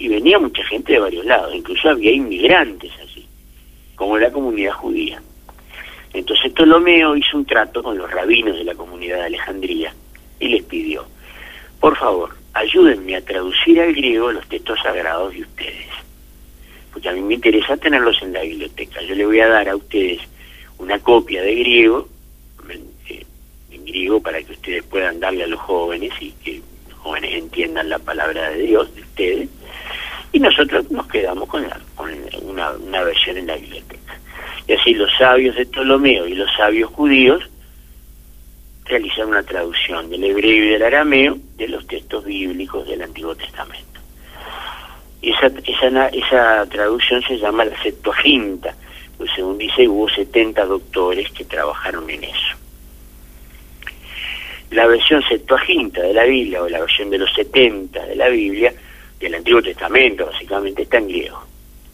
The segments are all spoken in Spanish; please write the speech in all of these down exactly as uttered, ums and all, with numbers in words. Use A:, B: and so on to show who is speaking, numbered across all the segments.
A: y venía mucha gente de varios lados, incluso había inmigrantes allí, como la comunidad judía. Entonces Ptolomeo hizo un trato con los rabinos de la comunidad de Alejandría y les pidió: por favor, ayúdenme a traducir al griego los textos sagrados de ustedes, porque a mí me interesa tenerlos en la biblioteca. Yo le voy a dar a ustedes una copia de griego, en, en griego, para que ustedes puedan darle a los jóvenes y que los jóvenes entiendan la palabra de Dios de ustedes, y nosotros nos quedamos con, la, con una, una versión en la biblioteca. Y así los sabios de Ptolomeo y los sabios judíos realizaron una traducción del hebreo y del arameo de los textos bíblicos del Antiguo Testamento. Y esa, esa, esa traducción se llama la Septuaginta, pues según dice hubo setenta doctores que trabajaron en eso. La versión Septuaginta de la Biblia, o la versión de los setenta de la Biblia, del Antiguo Testamento, básicamente está en griego.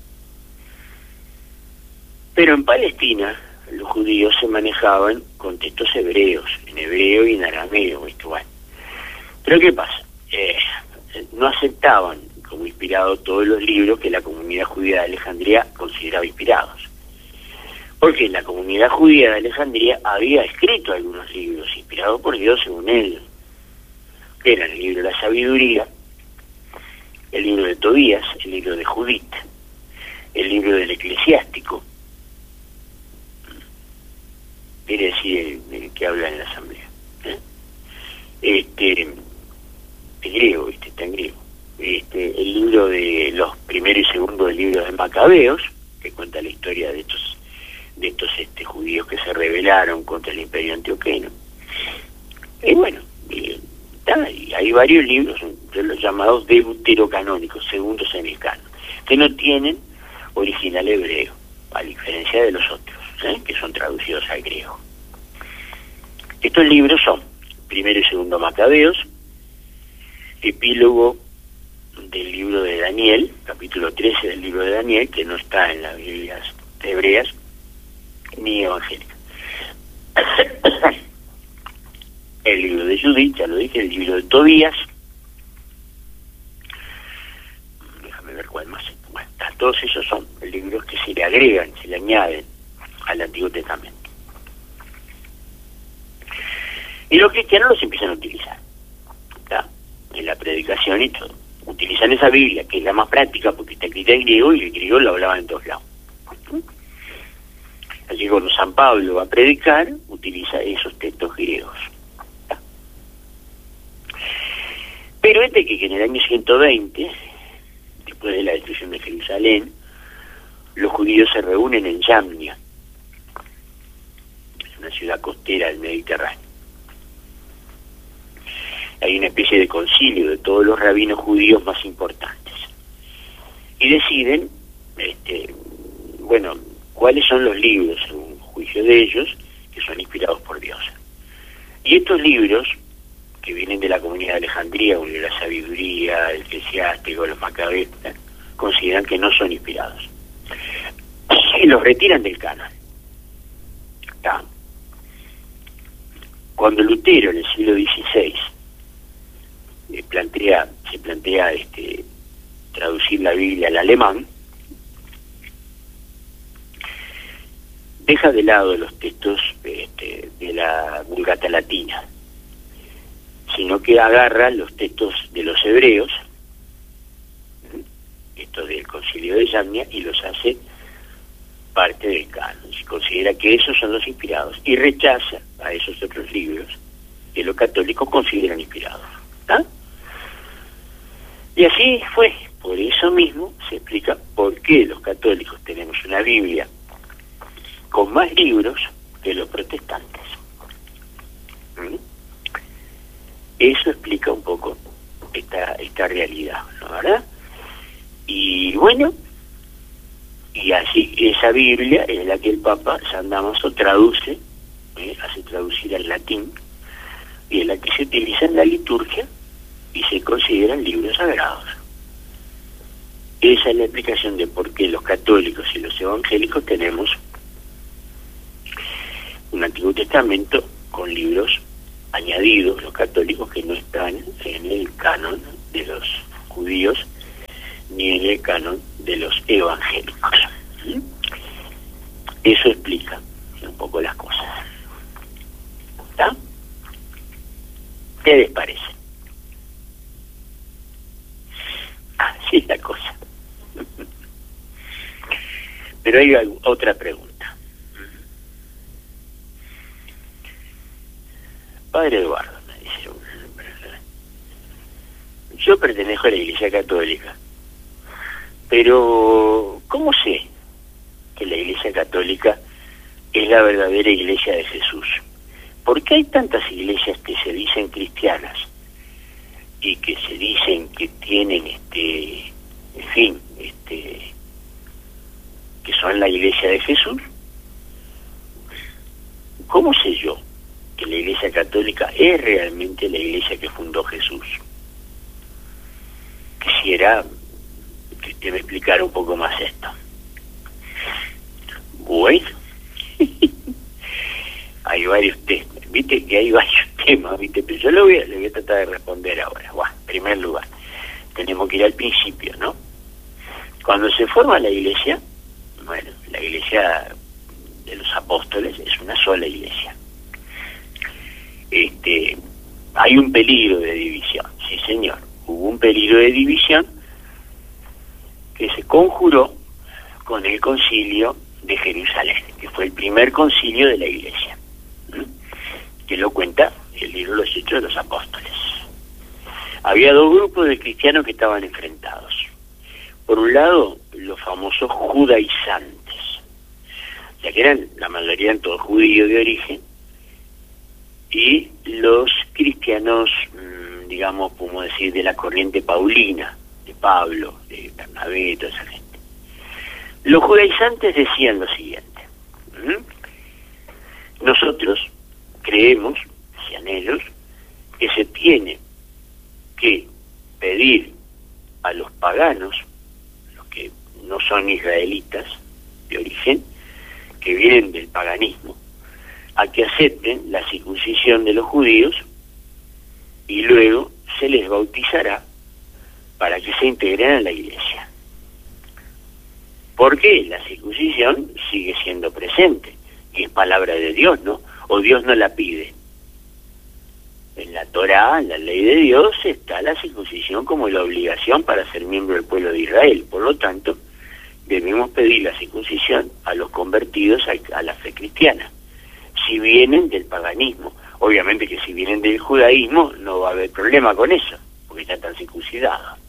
A: Pero en Palestina los judíos se manejaban con textos hebreos, en hebreo y en arameo, ¿viste? Bueno. Pero ¿qué pasa? Eh, no aceptaban como inspirados todos los libros que la comunidad judía de Alejandría consideraba inspirados. Porque la comunidad judía de Alejandría había escrito algunos libros inspirados por Dios según ellos, que eran el libro de la sabiduría, el libro de Tobías, el libro de Judith, el libro del eclesiástico, quiere decir el, el que habla en la asamblea, ¿eh? este en griego, ¿viste? Está en griego. Este, el libro de los primero y segundo del libro de Macabeos, que cuenta la historia de estos de estos este, judíos que se rebelaron contra el imperio antioqueno. Y bueno, y, y hay varios libros, de los llamados deuterocanónicos, segundos en el canon, que no tienen original hebreo, a diferencia de los otros, ¿eh? que son traducidos al griego. Estos libros son primero y segundo Macabeos, epílogo del libro de Daniel, capítulo trece del libro de Daniel, que no está en las Biblias hebreas ni evangélicas. El libro de Judith, ya lo dije, el libro de Tobías, déjame ver cuál más. Bueno, todos esos son libros que se le agregan, se le añaden al Antiguo Testamento. Y los cristianos los empiezan a utilizar, ¿está? En la predicación y todo. Utilizan esa Biblia, que es la más práctica porque está escrita en griego y el griego lo hablaban en todos lados. Así que cuando San Pablo va a predicar, utiliza esos textos griegos. ¿Está? Pero este que, que en el año ciento veinte, después de la destrucción de Jerusalén, los judíos se reúnen en Yamnia, una ciudad costera del Mediterráneo. Hay una especie de concilio de todos los rabinos judíos más importantes. Y deciden, este, bueno, cuáles son los libros, según juicio de ellos, que son inspirados por Dios. Y estos libros, que vienen de la comunidad de Alejandría, de la sabiduría, el eclesiástico, los macabeos, consideran que no son inspirados. Y los retiran del canon. ¿Está? Cuando Lutero, en el siglo dieciséis, eh, plantea, se plantea este, traducir la Biblia al alemán, deja de lado los textos este, de la Vulgata latina, sino que agarra los textos de los hebreos, estos del Concilio de Yamnia, y los hace parte del canon. Se considera que esos son los inspirados y rechaza a esos otros libros que los católicos consideran inspirados. ¿Ah? Y así fue. Por eso mismo se explica por qué los católicos tenemos una Biblia con más libros que los protestantes. ¿Mm? Eso explica un poco esta esta realidad, ¿no? ¿Verdad? Y bueno, y así esa Biblia es la que el Papa San Dámaso traduce, ¿eh? hace traducir al latín, y es la que se utiliza en la liturgia y se consideran libros sagrados. Esa es la explicación de por qué los católicos y los evangélicos tenemos un Antiguo Testamento con libros añadidos, los católicos, que no están en el canon de los judíos ni en el canon de los evangélicos. ¿Mm? Eso explica un poco las cosas. ¿Está? ¿Qué les parece? Así es la cosa. Pero hay otra pregunta. Padre Eduardo, me dice uno, yo pertenezco a la Iglesia Católica, pero ¿cómo sé que la Iglesia Católica es la verdadera Iglesia de Jesús? ¿Por qué hay tantas iglesias que se dicen cristianas y que se dicen que tienen este, en fin, este, que son la Iglesia de Jesús? ¿Cómo sé yo que la Iglesia Católica es realmente la Iglesia que fundó Jesús? Quisiera que usted me explicara un poco más esto. Bueno, hay varios temas, viste que hay varios temas, viste, pero yo lo voy a, le voy a tratar de responder ahora. Bueno, en primer lugar, tenemos que ir al principio, ¿no? Cuando se forma la Iglesia, bueno, la Iglesia de los apóstoles es una sola Iglesia. Este, hay un peligro de división, sí señor, hubo un peligro de división que se conjuró con el concilio de Jerusalén, que fue el primer concilio de la Iglesia, ¿Mm? que lo cuenta el libro de los Hechos de los Apóstoles. Había dos grupos de cristianos que estaban enfrentados. Por un lado, los famosos judaizantes, ya que eran, la mayoría eran todos judíos de origen, y los cristianos, mmm, digamos, podemos decir, de la corriente paulina, de Pablo, de Bernabé, toda esa gente. Los judaizantes decían lo siguiente: ¿Mm? nosotros creemos, decían ellos, que se tiene que pedir a los paganos, los que no son israelitas de origen, que vienen del paganismo, a que acepten la circuncisión de los judíos y luego se les bautizará para que se integren a la iglesia. Porque la circuncisión sigue siendo presente y es palabra de Dios, ¿no? O Dios no la pide. En la Torá, en la ley de Dios, está la circuncisión como la obligación para ser miembro del pueblo de Israel. Por lo tanto, debemos pedir la circuncisión a los convertidos a, a la fe cristiana. Si vienen del paganismo, obviamente que si vienen del judaísmo no va a haber problema con eso, porque ya están circuncidados.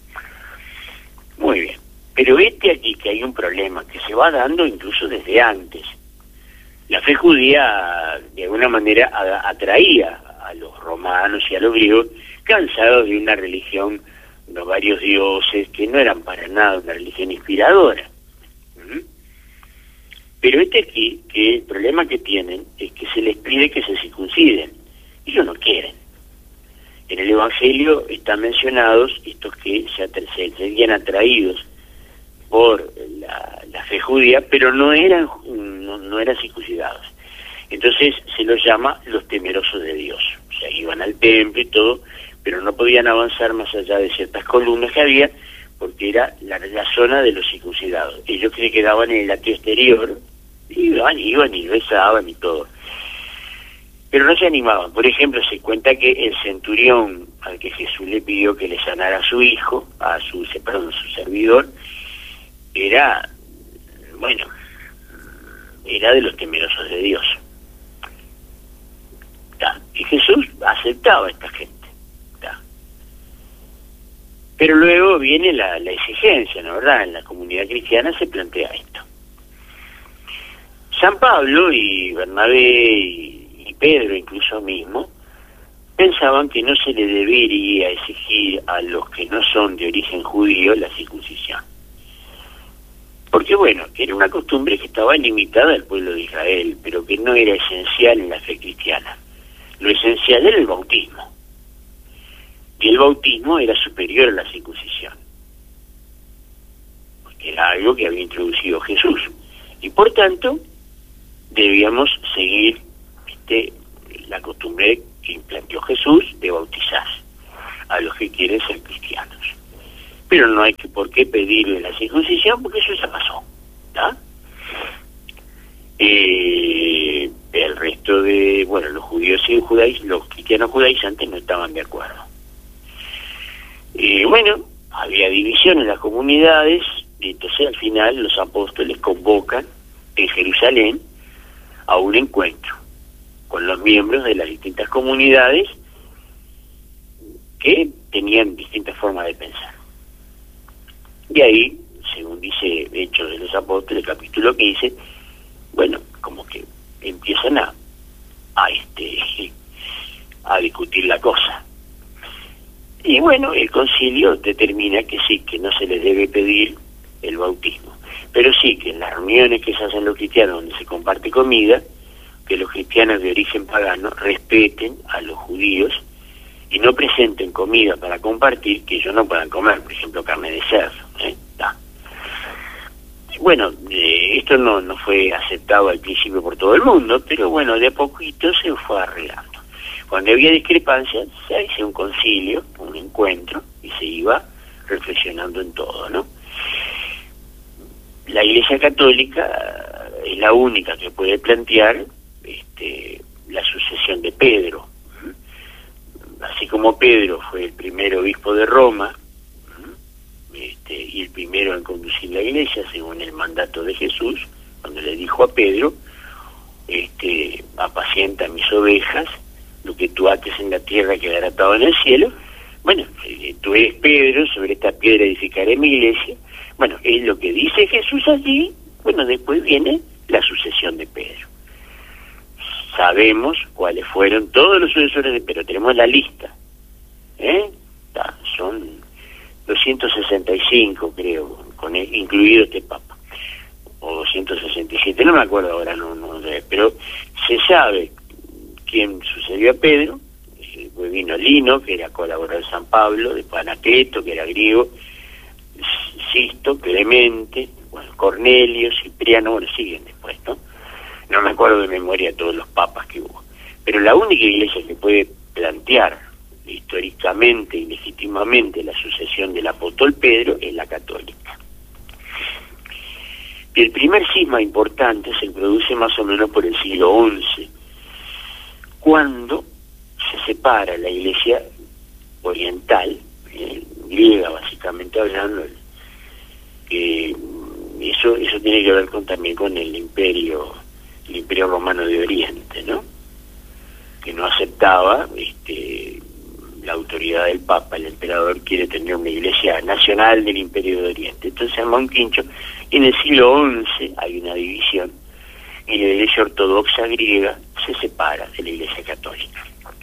A: Muy bien, pero este aquí que hay un problema que se va dando incluso desde antes. La fe judía de alguna manera atraía a los romanos y a los griegos, cansados de una religión de varios dioses que no eran para nada una religión inspiradora. ¿Mm? Pero este aquí, que el problema que tienen es que se les pide que se circunciden. Ellos no quieren. En el Evangelio están mencionados estos que se, se serían atraídos por la, la fe judía, pero no eran, no, no eran circuncidados. Entonces se los llama los temerosos de Dios. O sea, iban al templo y todo, pero no podían avanzar más allá de ciertas columnas que había, porque era la, la zona de los circuncidados. Ellos que se quedaban en el atrio exterior, iban, iban y rezaban y todo. Pero no se animaban. Por ejemplo, se cuenta que el centurión al que Jesús le pidió que le sanara a su hijo, a su, perdón, a su servidor, era, bueno, era de los temerosos de Dios. ¿Tá? Y Jesús aceptaba a esta gente. ¿Tá? Pero luego viene la, la exigencia, ¿no verdad? En la comunidad cristiana se plantea esto. San Pablo y Bernabé y, y Pedro incluso mismo pensaban que no se le debería exigir a los que no son de origen judío la circuncisión. Porque bueno, que era una costumbre que estaba limitada al pueblo de Israel, pero que no era esencial en la fe cristiana. Lo esencial era el bautismo. Y el bautismo era superior a la circuncisión. Porque era algo que había introducido Jesús. Y por tanto, debíamos seguir este, la costumbre que implanteó Jesús de bautizar a los que quieren ser cristianos. pero no hay que por qué pedirle la circuncisión porque eso ya pasó, ¿tá? Eh, el resto de, bueno, los judíos y judaíz, los cristianos judaizantes no estaban de acuerdo. Eh, bueno, había división en las comunidades, y entonces al final los apóstoles convocan en Jerusalén a un encuentro con los miembros de las distintas comunidades que tenían distintas formas de pensar. Y ahí, según dice Hechos de los Apóstoles, capítulo quince, bueno, como que empiezan a, a este a discutir la cosa. Y bueno, el concilio determina que sí, que no se les debe pedir el bautismo, pero sí que en las reuniones que se hacen los cristianos donde se comparte comida, que los cristianos de origen pagano respeten a los judíos y no presenten comida para compartir que ellos no puedan comer, por ejemplo carne de cerdo, ¿eh? Bueno, eh, esto no, no fue aceptado al principio por todo el mundo, pero bueno, de a poquito se fue arreglando. Cuando había discrepancias, se hacía un concilio, un encuentro, y se iba reflexionando en todo, ¿no? La Iglesia Católica es la única que puede plantear este, la sucesión de Pedro. Así como Pedro fue el primer obispo de Roma, este, y el primero en conducir la Iglesia, según el mandato de Jesús, cuando le dijo a Pedro, este, apacienta mis ovejas, lo que tú ates en la tierra quedará atado en el cielo. Bueno, eh, tú eres Pedro, sobre esta piedra edificaré mi iglesia. Bueno, es lo que dice Jesús allí. Bueno, después viene la sucesión de Pedro. Sabemos cuáles fueron todos los sucesores de Pedro, tenemos la lista, ¿eh? Ta, son doscientos sesenta y cinco, creo, con el, incluido este papa, o doscientos sesenta y siete, no me acuerdo ahora, no, no sé, pero se sabe quién sucedió a Pedro. Después vino Lino, que era colaborador de San Pablo, después Anacleto, que era griego, Sisto, Clemente, bueno, Cornelio, Cipriano, bueno, siguen después, ¿no? No me acuerdo de memoria todos los papas que hubo. Pero la única iglesia que puede plantear históricamente y legítimamente la sucesión del apóstol Pedro es la católica. Y el primer cisma importante se produce más o menos por el siglo once, cuando se separa la iglesia oriental, eh, griega básicamente hablando, que eso eso tiene que ver con también con el imperio el imperio romano de Oriente, ¿no? Que no aceptaba este la autoridad del Papa. El emperador quiere tener una iglesia nacional del imperio de Oriente, entonces arma un quincho, y en el siglo once hay una división y la iglesia ortodoxa griega se separa de la iglesia católica.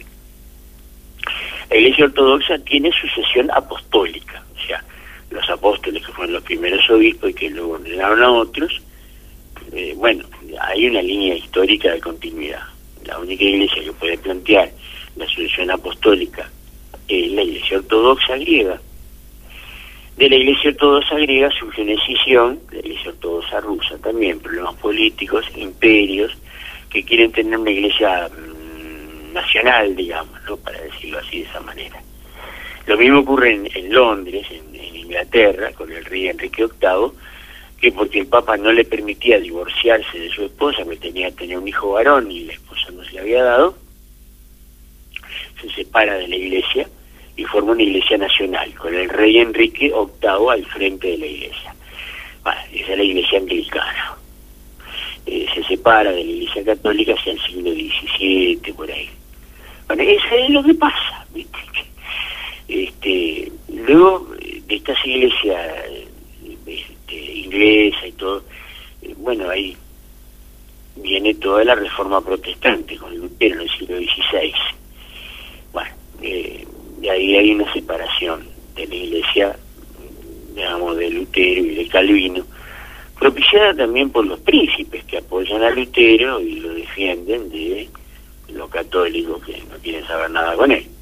A: La iglesia ortodoxa tiene sucesión apostólica, o sea, los apóstoles que fueron los primeros obispos y que luego ordenaron a otros, eh, bueno, hay una línea histórica de continuidad. La única iglesia que puede plantear la sucesión apostólica es la iglesia ortodoxa griega. De la iglesia ortodoxa griega surge una escisión, la iglesia ortodoxa rusa también, problemas políticos, imperios, que quieren tener una iglesia mmm, nacional, digamos, ¿no? Para decirlo así de esa manera. Lo mismo ocurre en, en Londres, en, en Inglaterra, con el rey Enrique octavo, que porque el Papa no le permitía divorciarse de su esposa, que tenía que tener un hijo varón y la esposa no se le había dado, se separa de la iglesia y forma una iglesia nacional, con el rey Enrique octavo al frente de la iglesia. Bueno, esa es la iglesia anglicana. Eh, se separa de la iglesia católica hacia el siglo diecisiete, por ahí. Bueno, eso es lo que pasa, ¿viste? Este, luego de estas iglesias este, inglesas y todo, eh, bueno, ahí viene toda la reforma protestante con Lutero en el siglo dieciséis. Bueno, eh, de ahí hay una separación de la iglesia, digamos, de Lutero y de Calvino, propiciada también por los príncipes que apoyan a Lutero y lo defienden de los católicos que no quieren saber nada con él.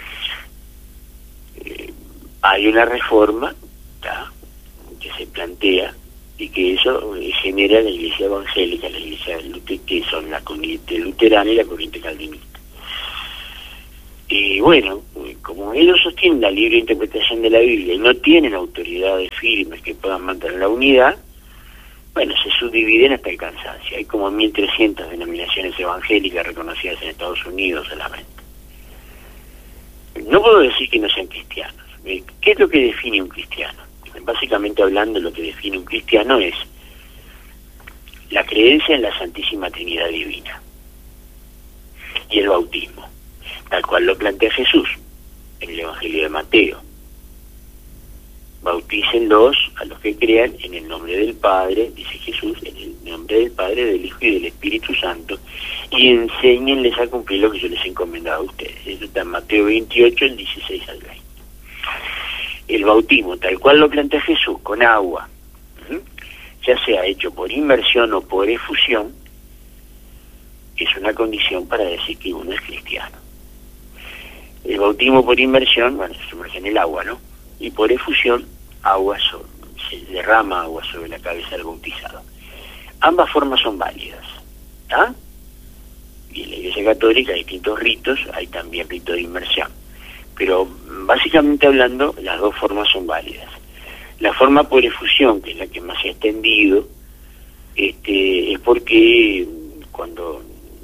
A: Eh, hay una reforma, ¿tá?, que se plantea y que eso eh, genera la iglesia evangélica, la iglesia de Lutero, que son la corriente luterana y la corriente calvinista. Y bueno, como como ellos sostienen la libre interpretación de la Biblia y no tienen autoridades firmes que puedan mantener la unidad, bueno, se subdividen hasta el cansancio. Hay como mil trescientas denominaciones evangélicas reconocidas en Estados Unidos solamente. No puedo decir que no sean cristianos. ¿Qué es lo que define un cristiano? Básicamente hablando, lo que define un cristiano es la creencia en la Santísima Trinidad Divina y el bautismo, tal cual lo plantea Jesús en el Evangelio de Mateo. Bautícenlos a los que crean en el nombre del Padre, dice Jesús, en el nombre del Padre, del Hijo y del Espíritu Santo, y enséñenles a cumplir lo que yo les he encomendado a ustedes. Eso está en Mateo veintiocho, el dieciséis al veinte. El bautismo, tal cual lo plantea Jesús, con agua, ¿sí?, ya sea hecho por inmersión o por efusión, es una condición para decir que uno es cristiano. El bautismo por inmersión, bueno, se sumerge en el agua, ¿no? Y por efusión, agua sobre, se derrama agua sobre la cabeza del bautizado. Ambas formas son válidas, ¿ah? Y en la Iglesia Católica hay distintos ritos, hay también rito de inmersión. Pero básicamente hablando, las dos formas son válidas. La forma por efusión, que es la que más se ha extendido, este, es porque cuando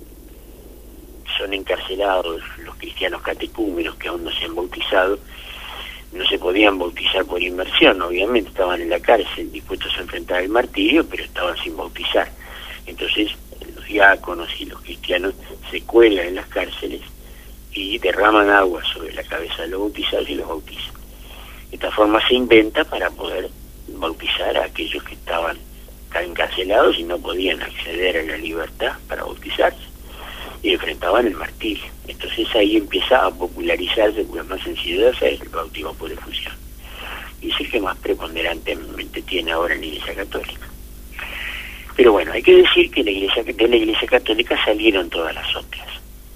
A: son encarcelados los cristianos catecúmenos que aún no se han bautizado, no se podían bautizar por inmersión, obviamente estaban en la cárcel dispuestos a enfrentar el martirio, pero estaban sin bautizar. Entonces los diáconos y los cristianos se cuelgan en las cárceles y derraman agua sobre la cabeza de los bautizados y los bautizan. Esta forma se inventa para poder bautizar a aquellos que estaban encarcelados y no podían acceder a la libertad para bautizarse y enfrentaban el martirio. Entonces ahí empieza a popularizarse, porque más sencillo es el bautismo por efusión. Y es el que más preponderantemente tiene ahora en la Iglesia Católica. Pero bueno, hay que decir que la iglesia, de la Iglesia Católica salieron todas las otras.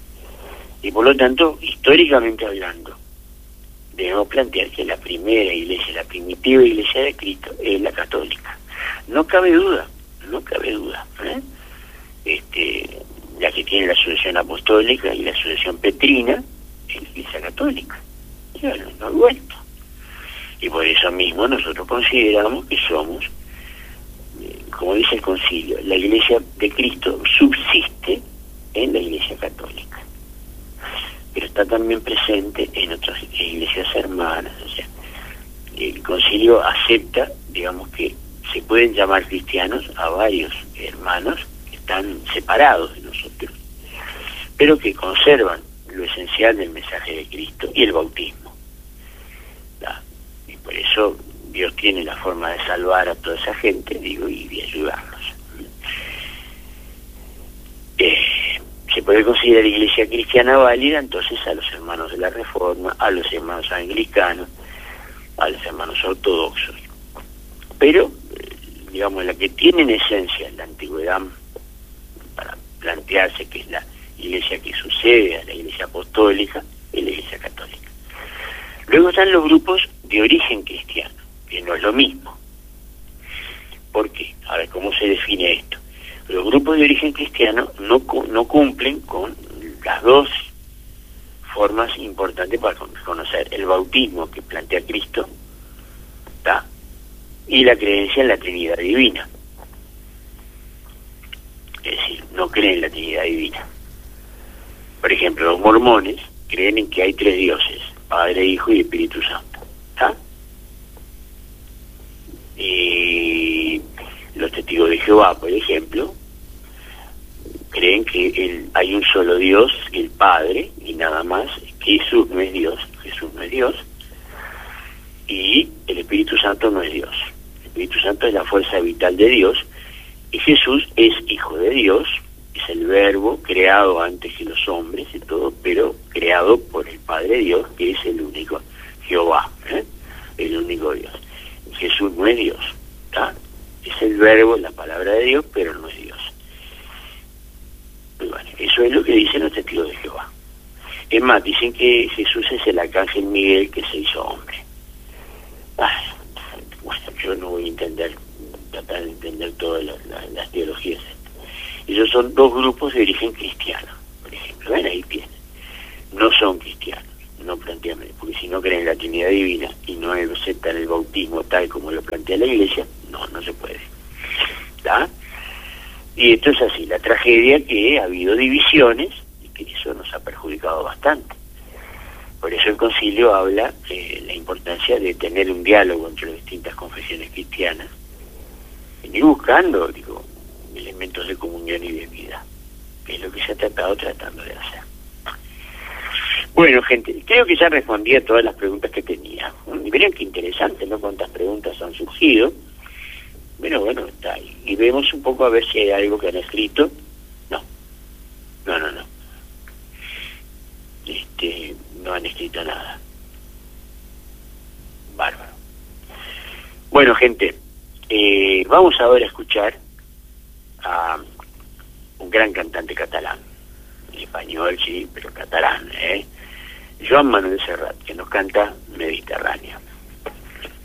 A: Y por lo tanto, históricamente hablando, debemos plantear que la primera iglesia, la primitiva iglesia de Cristo, es la católica. No cabe duda, no cabe duda. ¿eh? Este, la que tiene la sucesión apostólica y la sucesión petrina, es la Iglesia Católica. Y bueno, no ha vuelto. Y por eso mismo nosotros consideramos que somos, eh, como dice el concilio, la Iglesia de Cristo subsiste en la Iglesia Católica, pero está también presente en otras iglesias hermanas. O sea, el concilio acepta, digamos, que se pueden llamar cristianos a varios hermanos que están separados de nosotros, pero que conservan lo esencial del mensaje de Cristo y el bautismo. ¿tá? Y por eso Dios tiene la forma de salvar a toda esa gente, digo, y de ayudarlos. Eh, se puede considerar iglesia cristiana válida entonces a los hermanos de la Reforma, a los hermanos anglicanos, a los hermanos ortodoxos. Pero, digamos, la que tiene en esencia la antigüedad, para plantearse que es la iglesia que sucede a la iglesia apostólica, es la Iglesia Católica. Luego están los grupos de origen cristiano, que no es lo mismo. ¿Por qué? A ver, ¿cómo se define esto? Los grupos de origen cristiano no, no cumplen con las dos formas importantes para conocer el bautismo que plantea Cristo, ¿tá? y la creencia en la Trinidad Divina. Es decir, no creen en la Trinidad Divina. Por ejemplo, los mormones creen en que hay tres dioses, Padre, Hijo y Espíritu Santo. ¿tá? Y los testigos de Jehová, por ejemplo, creen que el, hay un solo Dios, el Padre, y nada más, que Jesús no es Dios, Jesús no es Dios, y el Espíritu Santo no es Dios. El Espíritu Santo es la fuerza vital de Dios, y Jesús es Hijo de Dios, es el Verbo creado antes que los hombres y todo, pero creado por el Padre Dios, que es el único, Jehová, ¿eh? el único Dios. Jesús no es Dios, ¿tá? es el Verbo, la palabra de Dios, pero no es Dios. Y bueno, eso es lo que dicen los testigos de Jehová. Es más, dicen que Jesús es el arcángel Miguel que se hizo hombre. Ay, bueno, yo no voy a entender, tratar de entender todas las, las, las teologías. Ellos son dos grupos de origen cristiano, por ejemplo. Ven, ahí tienen. No son cristianos. no plantean, porque si no creen en la Trinidad Divina y no aceptan el bautismo tal como lo plantea la Iglesia, no, no se puede. ¿Está? Y esto es así, la tragedia que ha habido divisiones y que eso nos ha perjudicado bastante. Por eso el concilio habla de la importancia de tener un diálogo entre las distintas confesiones cristianas, venir buscando, digo, elementos de comunión y de vida, que es lo que se ha tratado tratando de hacer. Bueno, gente, creo que ya respondí a todas las preguntas que tenía. Y miren qué interesante, ¿no? Cuántas preguntas han surgido. Bueno, bueno, está ahí. Y vemos un poco a ver si hay algo que han escrito. No, no, no, no. Este, no han escrito nada. Bárbaro. Bueno, gente, eh, vamos ahora a escuchar a un gran cantante catalán. En español, sí, pero catalán, ¿eh? Joan Manuel Serrat, que nos canta Mediterránea.